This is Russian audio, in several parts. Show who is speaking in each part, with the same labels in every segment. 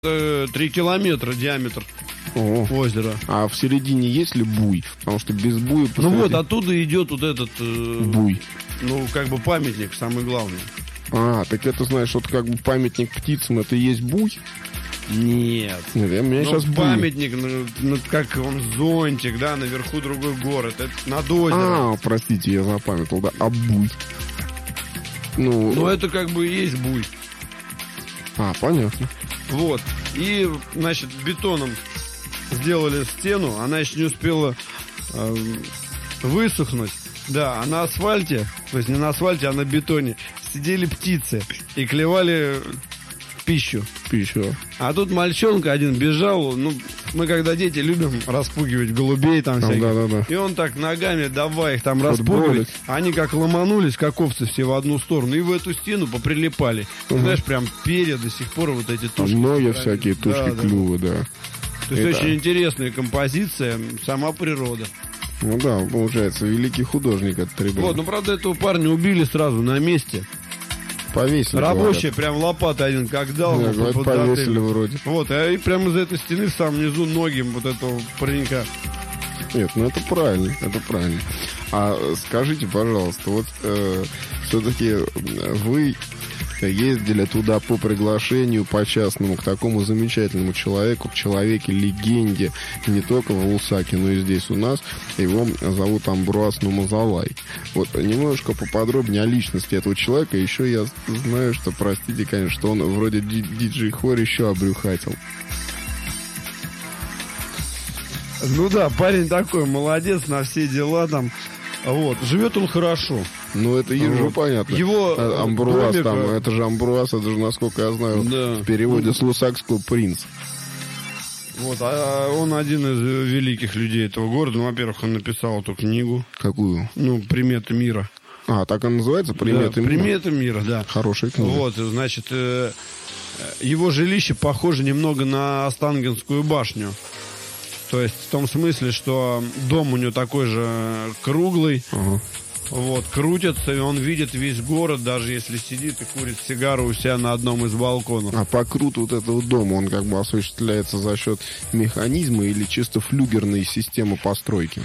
Speaker 1: 3 километра диаметр озера.
Speaker 2: А в середине есть ли буй? Потому что без буя...
Speaker 1: Ну вот, оттуда идет вот этот...
Speaker 2: буй.
Speaker 1: Ну, как бы памятник, самый главный.
Speaker 2: Так это, знаешь, вот как бы памятник птицам, это и есть буй?
Speaker 1: Нет.
Speaker 2: Нет, меня сейчас
Speaker 1: памятник, как он зонтик, да, наверху другой город. Это над озером.
Speaker 2: Простите, я запамятовал, да. А буй?
Speaker 1: Ну, это как бы и есть буй.
Speaker 2: Понятно.
Speaker 1: Вот. И, значит, бетоном сделали стену. Она еще не успела высохнуть. Да, а на асфальте, то есть не на асфальте, а на бетоне, сидели птицы и клевали пищу. А тут мальчонка один бежал. Ну, мы когда дети любим распугивать голубей там всяких.
Speaker 2: Да.
Speaker 1: И он так ногами давай их там распугивать. Они как ломанулись, как овцы все в одну сторону. И в эту стену поприлипали. Знаешь, прям перья до сих пор вот эти тушки.
Speaker 2: Ноги всякие, тушки, клювы, да.
Speaker 1: То есть очень интересная композиция, сама природа.
Speaker 2: Ну да, получается, великий художник этот ребенок.
Speaker 1: Вот, ну правда этого парня убили сразу на месте.
Speaker 2: Повесили.
Speaker 1: Рабочий прям лопатой один как дал.
Speaker 2: Повесили вроде.
Speaker 1: Вот, и прямо из этой стены в самом низу ноги вот этого паренька.
Speaker 2: Нет, ну это правильно, А скажите, пожалуйста, вот все-таки вы ездили туда по приглашению, по частному, к такому замечательному человеку, к человеке-легенде, не только в Лусаке, но и здесь у нас. Его зовут Амбруаз Нумазалай. Вот немножко поподробнее о личности этого человека. Еще я знаю, что, простите, конечно, что он вроде диджей Хор еще обрюхатил.
Speaker 1: Ну да, парень такой, молодец на все дела там. Вот, живет он хорошо.
Speaker 2: Ну, это ежу понятно.
Speaker 1: Его
Speaker 2: Амбруаз
Speaker 1: домик,
Speaker 2: там, это же Амбруаз, это же, насколько я знаю, в переводе с лусакского принц.
Speaker 1: Вот, а он один из великих людей этого города. Ну, во-первых, он написал эту книгу.
Speaker 2: Какую?
Speaker 1: Ну, «Приметы мира».
Speaker 2: Так она называется? «Приметы мира»?
Speaker 1: «Приметы мира», да.
Speaker 2: Хорошая книга.
Speaker 1: Вот, значит, его жилище похоже немного на Останкинскую башню. То есть в том смысле, что дом у него такой же круглый, вот, крутится, и он видит весь город, даже если сидит и курит сигару у себя на одном из балконов.
Speaker 2: А покрут вот этого дома, он как бы осуществляется за счет механизма или чисто флюгерной системы постройки?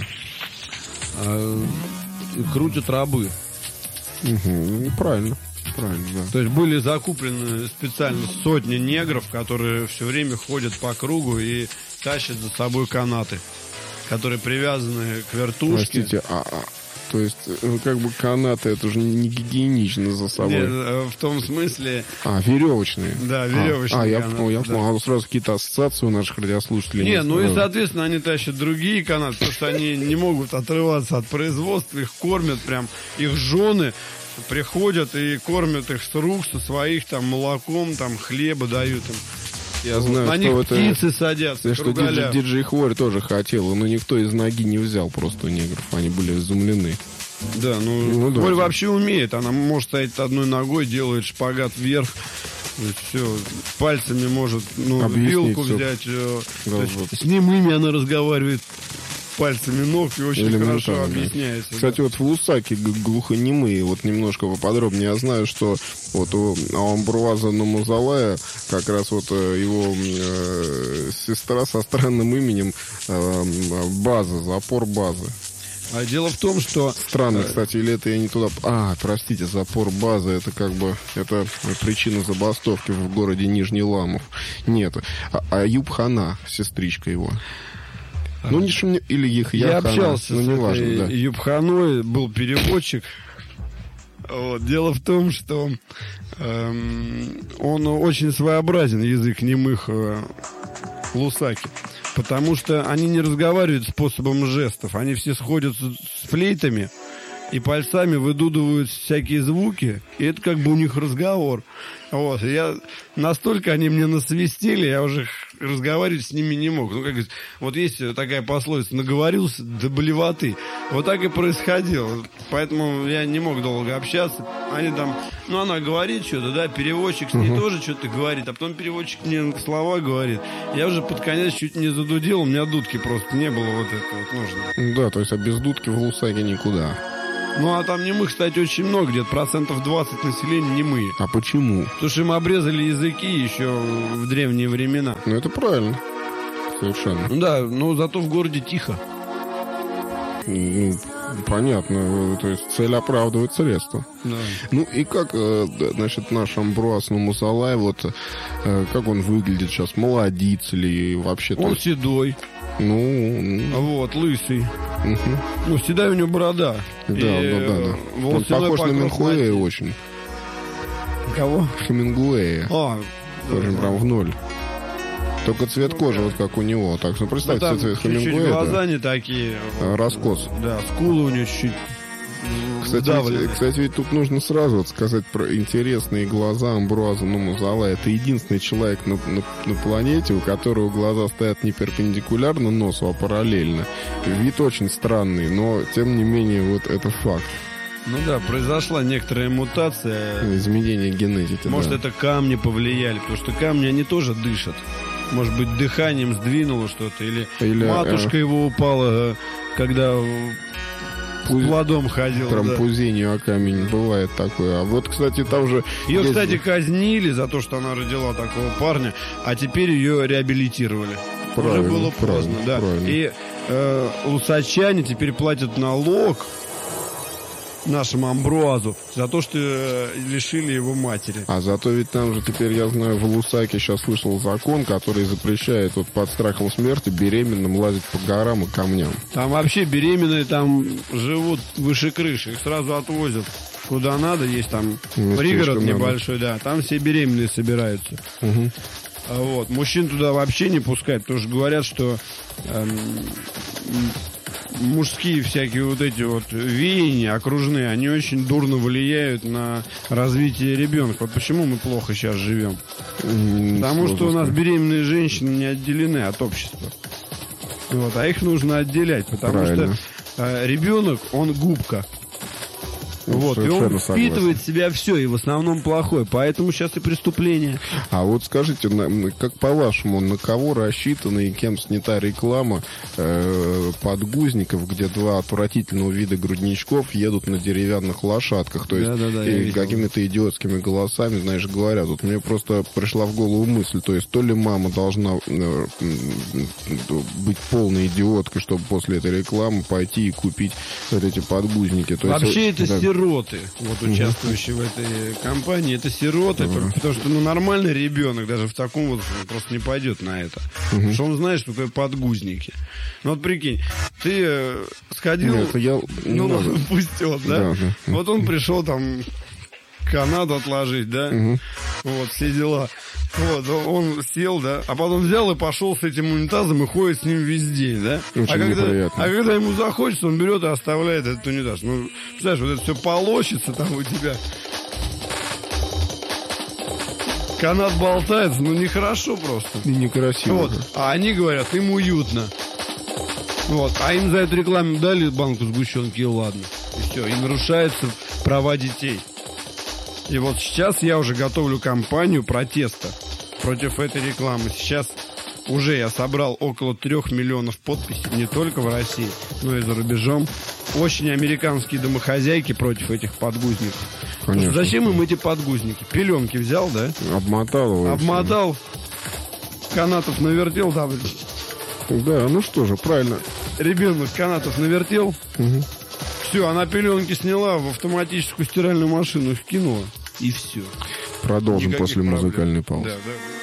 Speaker 1: Крутят рабы.
Speaker 2: Правильно, да.
Speaker 1: То есть были закуплены специально сотни негров, которые все время ходят по кругу и тащат за собой канаты, которые привязаны к вертушке.
Speaker 2: Простите, то есть, как бы канаты, это уже не гигиенично за собой.
Speaker 1: Нет, в том смысле...
Speaker 2: веревочные.
Speaker 1: Да, веревочные
Speaker 2: я понял. Сразу какие-то ассоциации у наших радиослушателей.
Speaker 1: Не, и, соответственно, они тащат другие канаты, потому что они не могут отрываться от производства, их кормят прям, их жены приходят и кормят их с рук, со своих, там, молоком, там, хлеба дают им.
Speaker 2: Я знаю,
Speaker 1: на
Speaker 2: что
Speaker 1: них
Speaker 2: это...
Speaker 1: птицы садятся,
Speaker 2: что диджей Хворь тоже хотел, но никто из ноги не взял просто у негров. Они были изумлены.
Speaker 1: Да, Хворь вообще умеет. Она может стоять одной ногой, делает шпагат вверх. Все, пальцами может, вилку взять. С немыми она разговаривает пальцами ног и очень хорошо объясняется.
Speaker 2: Кстати, вот в Лусаке глухонемые, вот немножко поподробнее, я знаю, что вот у Амбруаза Нумазалая как раз вот его сестра со странным именем База, запор Базы.
Speaker 1: А дело в том, что...
Speaker 2: Странно, кстати, или это я не туда... простите, запор Базы, это как бы... Это причина забастовки в городе Нижний Ламов. Нет, Аюб Хана, сестричка его. Или
Speaker 1: Я общался с
Speaker 2: неважно,
Speaker 1: Юбханой, был переводчик. Вот. Дело в том, что он очень своеобразен, язык немых Лусаки. Потому что они не разговаривают способом жестов. Они все сходятся с флейтами и пальцами выдудывают всякие звуки. И это как бы у них разговор. Вот. Настолько они мне насвистели, я уже разговаривать с ними не мог. Вот есть такая пословица: наговорился до блевоты. Вот так и происходило. Поэтому я не мог долго общаться. Они там, она говорит что-то, да, переводчик с ней тоже что-то говорит, а потом переводчик мне слова говорит. Я уже под конец чуть не задудел, у меня дудки просто не было, вот это вот нужно.
Speaker 2: Да, то есть, а без дудки в Лусаке никуда.
Speaker 1: Ну, а там немых, кстати, очень много, где-то 20% населения немые.
Speaker 2: А почему?
Speaker 1: Потому что им обрезали языки еще в древние времена.
Speaker 2: Ну, это правильно. Совершенно.
Speaker 1: Ну да, но зато в городе тихо.
Speaker 2: Ну, понятно. То есть цель оправдывает средства.
Speaker 1: Да.
Speaker 2: Ну, и как, значит, наш Амбруаз Мусалай, вот, как он выглядит сейчас? Молодец или вообще?
Speaker 1: Он седой.
Speaker 2: Ну,
Speaker 1: вот, лысый.
Speaker 2: угу.
Speaker 1: Ну, седая у него борода.
Speaker 2: Да. Он похож на Хемингуэя очень.
Speaker 1: Кого?
Speaker 2: Хемингуэя. Тоже прям в ноль. Только цвет кожи, вот как у него. Так что представьте,
Speaker 1: ну,
Speaker 2: цвет
Speaker 1: чуть-чуть
Speaker 2: Хемингуэя.
Speaker 1: Глаза не такие.
Speaker 2: Раскос.
Speaker 1: Да, скулы у него чуть-чуть.
Speaker 2: Кстати, ведь тут нужно сразу вот сказать про интересные глаза Амбруаза Мусалая. Это единственный человек на планете, у которого глаза стоят не перпендикулярно носу, а параллельно. Вид очень странный, но тем не менее вот это факт.
Speaker 1: Ну да, произошла некоторая мутация.
Speaker 2: Изменение генетики.
Speaker 1: Может,
Speaker 2: да.
Speaker 1: это камни повлияли, потому что камни, они тоже дышат. Может быть, дыханием сдвинуло что-то, или матушка его упала, когда с плодом ходил.
Speaker 2: Тромпузинию о камень, бывает такое. А вот, кстати, там же...
Speaker 1: Ее, кстати, казнили за то, что она родила такого парня, а теперь ее реабилитировали.
Speaker 2: Правильно,
Speaker 1: уже было поздно, да.
Speaker 2: Правильно.
Speaker 1: И лусачане теперь платят налог нашему Амбруазу за то, что лишили его матери.
Speaker 2: А зато ведь там же теперь, я знаю, в Лусаке сейчас вышел закон, который запрещает вот под страхом смерти беременным лазить по горам и камням.
Speaker 1: Там вообще беременные там живут выше крыши, их сразу отвозят куда надо, есть там пригород небольшой, да, там все беременные собираются.
Speaker 2: Угу.
Speaker 1: Вот. Мужчин туда вообще не пускают, потому что говорят, что мужские всякие вот эти вот веяния окружные, они очень дурно влияют на развитие ребенка. Вот почему мы плохо сейчас живем. Потому что у нас беременные женщины не отделены от общества. Вот, а их нужно отделять, потому что ребенок, он губка. Вот, и он впитывает в себя все, и в основном плохое. Поэтому сейчас и преступление.
Speaker 2: А вот скажите, как по-вашему, на кого рассчитана и кем снята реклама подгузников, где два отвратительного вида грудничков едут на деревянных лошадках? То есть какими-то идиотскими голосами, знаешь, говорят. Вот мне просто пришла в голову мысль, то есть то ли мама должна быть полной идиоткой, чтобы после этой рекламы пойти и купить вот эти подгузники. То
Speaker 1: вообще
Speaker 2: есть,
Speaker 1: это сироты, вот участвующие в этой кампании, это сироты, потому что нормальный ребенок даже в таком возрасте просто не пойдет на это. Потому что он знает, что такое подгузники. Ну вот прикинь, ты сходил, пустил, да? Вот он пришел там канат отложить, да? Вот, все дела. Вот, он сел, да, а потом взял и пошел с этим унитазом и ходит с ним везде, да? А когда ему захочется, он берет и оставляет этот унитаз. Ну, знаешь, вот это все полощется там у тебя. Канат болтается, ну нехорошо просто.
Speaker 2: И некрасиво.
Speaker 1: Вот, а они говорят, им уютно. Вот, а им за эту рекламу дали банку сгущенки, и ладно. И все, и нарушаются права детей. И вот сейчас я уже готовлю кампанию протеста против этой рекламы. Сейчас уже я собрал около 3 миллионов подписей, не только в России, но и за рубежом. Очень американские домохозяйки против этих подгузников. Конечно. Зачем им эти подгузники? Пеленки взял, да? Обмотал, канатов навертел, да.
Speaker 2: Да, ну что же, правильно.
Speaker 1: Ребенок канатов навертел. Все, она пеленки сняла, в автоматическую стиральную машину их кинула, и все.
Speaker 2: Продолжим после музыкальной паузы.
Speaker 1: Да.